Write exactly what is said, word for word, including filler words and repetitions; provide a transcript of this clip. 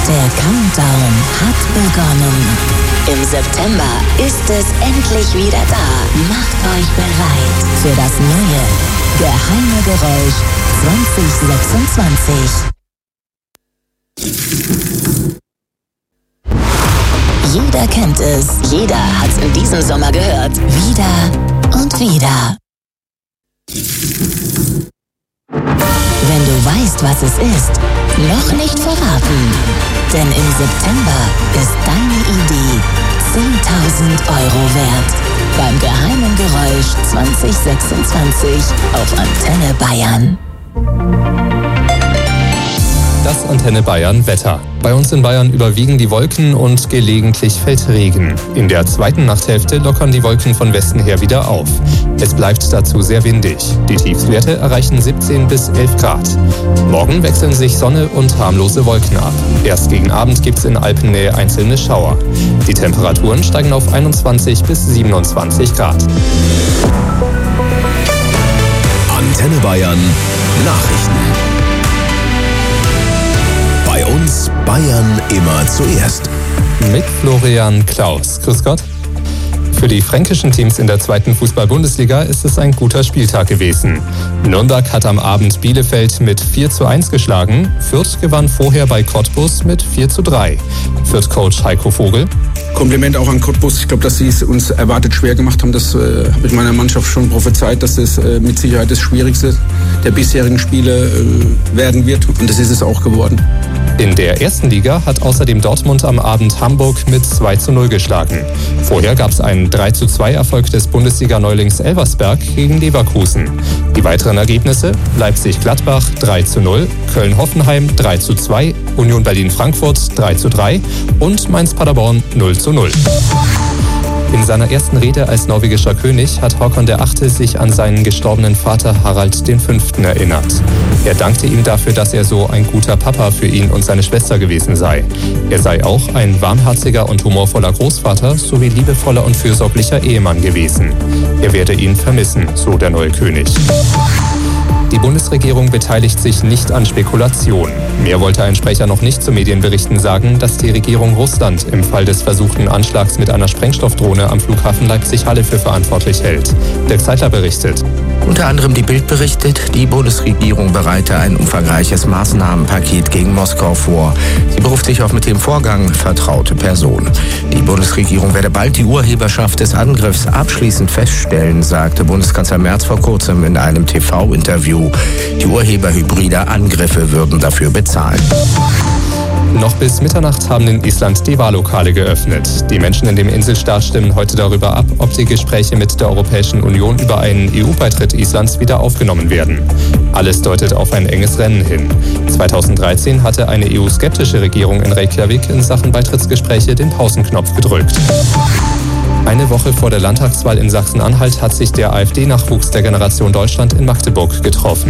Der Countdown hat begonnen. Im September ist es endlich wieder da. Macht euch bereit für das neue Geheime Geräusch zwanzig sechsundzwanzig. Jeder kennt es, jeder hat es in diesem Sommer gehört. Wieder und wieder. Wenn du weißt, was es ist, noch nicht verraten. Denn im September ist deine Idee zehntausend Euro wert. Beim Geheimen Geräusch zwanzig sechsundzwanzig auf Antenne Bayern. Das Antenne Bayern Wetter. Bei uns in Bayern überwiegen die Wolken und gelegentlich fällt Regen. In der zweiten Nachthälfte lockern die Wolken von Westen her wieder auf. Es bleibt dazu sehr windig. Die Tiefstwerte erreichen siebzehn bis elf Grad. Morgen wechseln sich Sonne und harmlose Wolken ab. Erst gegen Abend gibt es in Alpennähe einzelne Schauer. Die Temperaturen steigen auf einundzwanzig bis siebenundzwanzig Grad. Antenne Bayern Nachrichten. Bei uns Bayern immer zuerst. Mit Florian Klaus. Grüß Gott. Für die fränkischen Teams in der zweiten Fußball-Bundesliga ist es ein guter Spieltag gewesen. Nürnberg hat am Abend Bielefeld mit vier zu eins geschlagen. Fürth gewann vorher bei Cottbus mit vier zu drei. Fürth-Coach Heiko Vogel. Kompliment auch an Cottbus. Ich glaube, dass sie es uns erwartet schwer gemacht haben. Das äh, habe ich meiner Mannschaft schon prophezeit, dass es äh, mit Sicherheit das Schwierigste der bisherigen Spiele äh, werden wird. Und das ist es auch geworden. In der ersten Liga hat außerdem Dortmund am Abend Hamburg mit zwei zu null geschlagen. Vorher gab es einen drei zu zwei Erfolg des Bundesliga-Neulings Elversberg gegen Leverkusen. Die weiteren Ergebnisse: Leipzig-Gladbach drei zu null, Köln-Hoffenheim drei zu zwei, Union Berlin-Frankfurt drei zu drei und Mainz-Paderborn null zu null. In seiner ersten Rede als norwegischer König hat Håkon der Achte sich an seinen gestorbenen Vater Harald den Fünften erinnert. Er dankte ihm dafür, dass er so ein guter Papa für ihn und seine Schwester gewesen sei. Er sei auch ein warmherziger und humorvoller Großvater sowie liebevoller und fürsorglicher Ehemann gewesen. Er werde ihn vermissen, so der neue König. Die Bundesregierung beteiligt sich nicht an Spekulationen. Mehr wollte ein Sprecher noch nicht zu Medienberichten sagen, dass die Regierung Russland im Fall des versuchten Anschlags mit einer Sprengstoffdrohne am Flughafen Leipzig-Halle für verantwortlich hält. Dirk Zeitler berichtet. Unter anderem die Bild berichtet, die Bundesregierung bereite ein umfangreiches Maßnahmenpaket gegen Moskau vor. Sie beruft sich auf mit dem Vorgang vertraute Personen. Die Bundesregierung werde bald die Urheberschaft des Angriffs abschließend feststellen, sagte Bundeskanzler Merz vor kurzem in einem T V-Interview. Die Urheber hybrider Angriffe würden dafür bezahlen. Noch bis Mitternacht haben in Island die Wahllokale geöffnet. Die Menschen in dem Inselstaat stimmen heute darüber ab, ob die Gespräche mit der Europäischen Union über einen E U-Beitritt Islands wieder aufgenommen werden. Alles deutet auf ein enges Rennen hin. zweitausenddreizehn hatte eine E U-skeptische Regierung in Reykjavik in Sachen Beitrittsgespräche den Pausenknopf gedrückt. Eine Woche vor der Landtagswahl in Sachsen-Anhalt hat sich der AfD-Nachwuchs der Generation Deutschland in Magdeburg getroffen.